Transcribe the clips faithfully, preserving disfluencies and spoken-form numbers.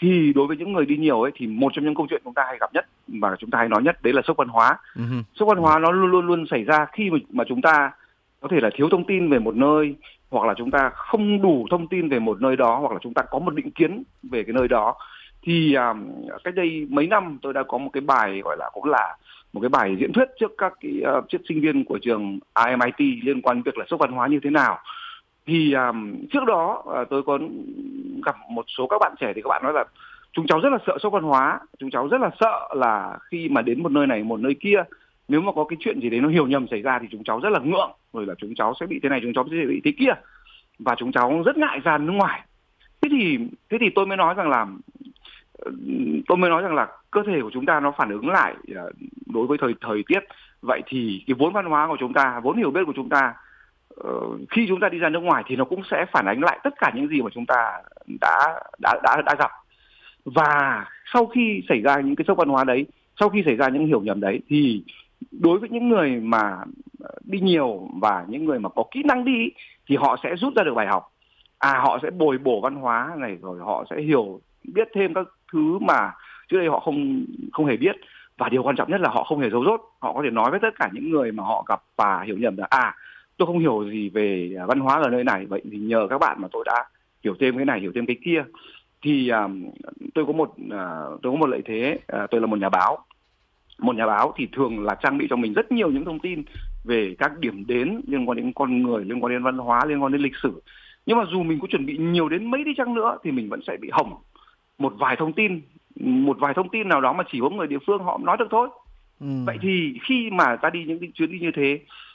Thì đối với những người đi nhiều ấy thì một trong những câu chuyện chúng ta hay gặp nhất mà chúng ta hay nói nhất đấy là sốc văn hóa. Uh-huh. Sốc văn hóa nó luôn luôn luôn xảy ra khi mà, mà chúng ta có thể là thiếu thông tin về một nơi, hoặc là chúng ta không đủ thông tin về một nơi đó, hoặc là chúng ta có một định kiến về cái nơi đó. Thì um, cách đây mấy năm tôi đã có một cái bài gọi là cũng là một cái bài diễn thuyết trước các cái uh, trước sinh viên của trường i em i tê liên quan đến việc là sốc văn hóa như thế nào. Thì um, trước đó uh, tôi có gặp một số các bạn trẻ thì các bạn nói là chúng cháu rất là sợ sốc văn hóa, chúng cháu rất là sợ là khi mà đến một nơi này một nơi kia, nếu mà có cái chuyện gì đấy nó hiểu nhầm xảy ra thì chúng cháu rất là ngượng, rồi là chúng cháu sẽ bị thế này, chúng cháu sẽ bị thế kia, và chúng cháu rất ngại ra nước ngoài. Thế thì thế thì tôi mới nói rằng là tôi mới nói rằng là cơ thể của chúng ta nó phản ứng lại đối với thời thời tiết. Vậy thì cái vốn văn hóa của chúng ta, vốn hiểu biết của chúng ta, uh, khi chúng ta đi ra nước ngoài thì nó cũng sẽ phản ánh lại tất cả những gì mà chúng ta đã đã đã đã gặp. Và sau khi xảy ra những cái sốc văn hóa đấy, sau khi xảy ra những hiểu nhầm đấy, thì đối với những người mà đi nhiều và những người mà có kỹ năng đi thì họ sẽ rút ra được bài học. À, họ sẽ bồi bổ văn hóa này, rồi họ sẽ hiểu biết thêm các thứ mà trước đây họ không không hề biết. Và điều quan trọng nhất là họ không hề giấu dốt. Họ có thể nói với tất cả những người mà họ gặp và hiểu nhầm là à, tôi không hiểu gì về văn hóa ở nơi này, vậy thì nhờ các bạn mà tôi đã hiểu thêm cái này, hiểu thêm cái kia. Thì um, tôi có một uh, tôi có một lợi thế, uh, tôi là một nhà báo. Một nhà báo thì thường là trang bị cho mình rất nhiều những thông tin về các điểm đến liên quan đến con người, liên quan đến văn hóa, liên quan đến lịch sử. Nhưng mà dù mình có chuẩn bị nhiều đến mấy đi chăng nữa thì mình vẫn sẽ bị hỏng một vài thông tin, một vài thông tin nào đó mà chỉ có người địa phương họ nói được thôi. Ừ. Vậy thì khi mà ta đi những cái chuyến đi như thế,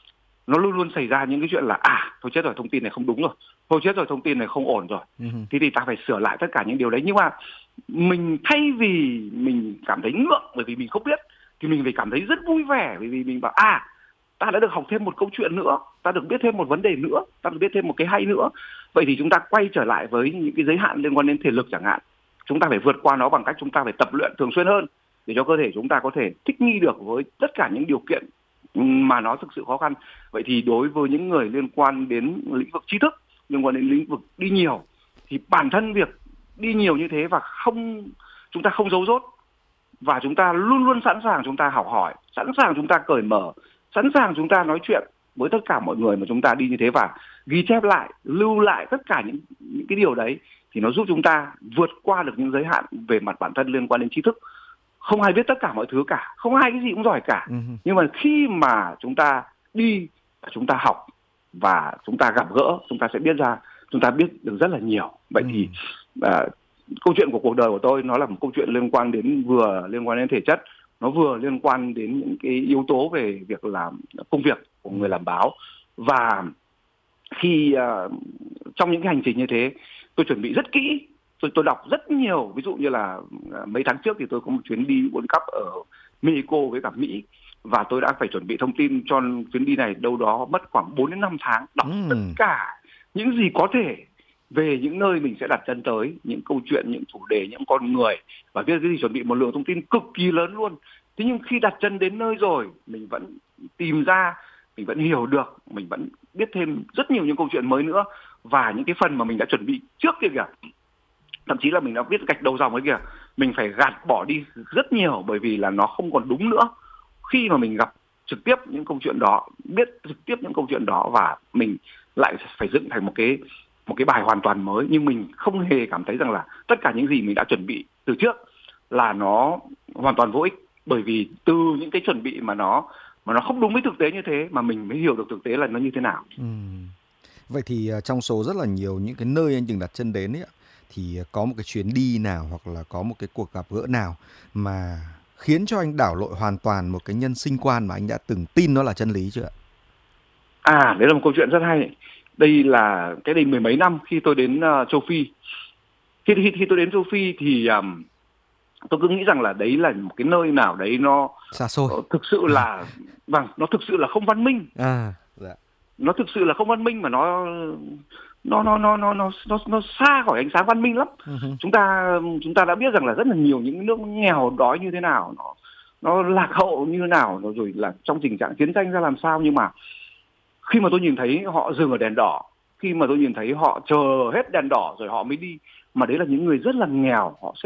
nó luôn luôn xảy ra những cái chuyện là à, thôi chết rồi, thông tin này không đúng rồi, thôi chết rồi, thông tin này không ổn rồi. Ừ. Thế thì ta phải sửa lại tất cả những điều đấy. Nhưng mà mình thay vì mình cảm thấy ngượng bởi vì mình không biết, thì mình phải cảm thấy rất vui vẻ bởi vì mình bảo à, ta đã được học thêm một câu chuyện nữa, ta được biết thêm một vấn đề nữa, ta được biết thêm một cái hay nữa. Vậy thì chúng ta quay trở lại với những cái giới hạn liên quan đến thể lực chẳng hạn. Chúng ta phải vượt qua nó bằng cách chúng ta phải tập luyện thường xuyên hơn để cho cơ thể chúng ta có thể thích nghi được với tất cả những điều kiện mà nó thực sự khó khăn. Vậy thì đối với những người liên quan đến lĩnh vực tri thức, liên quan đến lĩnh vực đi nhiều, thì bản thân việc đi nhiều như thế và không chúng ta không giấu dốt, và chúng ta luôn luôn sẵn sàng chúng ta học hỏi, sẵn sàng chúng ta cởi mở, sẵn sàng chúng ta nói chuyện với tất cả mọi người mà chúng ta đi như thế, và ghi chép lại, lưu lại tất cả những, những cái điều đấy, thì nó giúp chúng ta vượt qua được những giới hạn về mặt bản thân liên quan đến tri thức. Không ai biết tất cả mọi thứ cả, không ai cái gì cũng giỏi cả. Uh-huh. Nhưng mà khi mà chúng ta đi, chúng ta học và chúng ta gặp gỡ, chúng ta sẽ biết ra, chúng ta biết được rất là nhiều. Vậy uh-huh. thì à, câu chuyện của cuộc đời của tôi nó là một câu chuyện liên quan đến vừa liên quan đến thể chất, nó vừa liên quan đến những cái yếu tố về việc làm công việc của người làm báo. Và khi uh, trong những cái hành trình như thế, tôi chuẩn bị rất kỹ, tôi tôi đọc rất nhiều. Ví dụ như là uh, mấy tháng trước thì tôi có một chuyến đi World Cup ở Mexico với cả Mỹ, và tôi đã phải chuẩn bị thông tin cho chuyến đi này đâu đó mất khoảng bốn đến năm tháng, đọc mm. tất cả những gì có thể về những nơi mình sẽ đặt chân tới, những câu chuyện, những chủ đề, những con người, và viết cái gì, chuẩn bị một lượng thông tin cực kỳ lớn luôn. Thế nhưng khi đặt chân đến nơi rồi, mình vẫn tìm ra, mình vẫn hiểu được, mình vẫn biết thêm rất nhiều những câu chuyện mới nữa. Và những cái phần mà mình đã chuẩn bị trước kia kìa, thậm chí là mình đã viết gạch đầu dòng ấy kìa, mình phải gạt bỏ đi rất nhiều bởi vì là nó không còn đúng nữa. Khi mà mình gặp trực tiếp những câu chuyện đó, biết trực tiếp những câu chuyện đó, và mình lại phải dựng thành một cái một cái bài hoàn toàn mới, nhưng mình không hề cảm thấy rằng là tất cả những gì mình đã chuẩn bị từ trước là nó hoàn toàn vô ích, bởi vì từ những cái chuẩn bị mà nó mà nó không đúng với thực tế như thế mà mình mới hiểu được thực tế là nó như thế nào. Ừ. Vậy thì trong số rất là nhiều những cái nơi anh từng đặt chân đến ấy, thì có một cái chuyến đi nào hoặc là có một cái cuộc gặp gỡ nào mà khiến cho anh đảo lộn hoàn toàn một cái nhân sinh quan mà anh đã từng tin nó là chân lý chưa ạ? À, đấy là một câu chuyện rất hay. Đây là cái đây mười mấy năm khi tôi đến uh, châu Phi. Khi, khi khi tôi đến châu Phi thì um, tôi cứ nghĩ rằng là đấy là một cái nơi nào đấy nó xa xôi, uh, thực sự là vâng, nó thực sự là không văn minh. À, dạ. Nó thực sự là không văn minh, mà nó nó nó nó nó nó nó, nó xa khỏi ánh sáng văn minh lắm. Uh-huh. Chúng ta chúng ta đã biết rằng là rất là nhiều những nước nghèo đói như thế nào, nó nó lạc hậu như thế nào, rồi là trong tình trạng chiến tranh ra làm sao. Nhưng mà khi mà tôi nhìn thấy họ dừng ở đèn đỏ, khi mà tôi nhìn thấy họ chờ hết đèn đỏ rồi họ mới đi, mà đấy là những người rất là nghèo, họ